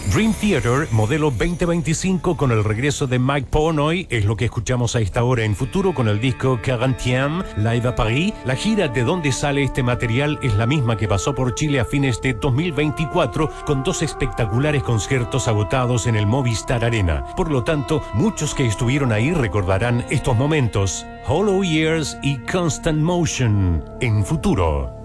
Dream Theater, modelo 2025, con el regreso de Mike Portnoy, es lo que escuchamos a esta hora en Futuro con el disco 40 Live à Paris. La gira de donde sale este material es la misma que pasó por Chile a fines de 2024, con 2 espectaculares conciertos agotados en el Movistar Arena. Por lo tanto, muchos que estuvieron ahí recordarán estos momentos. Hollow Years y Constant Motion en Futuro.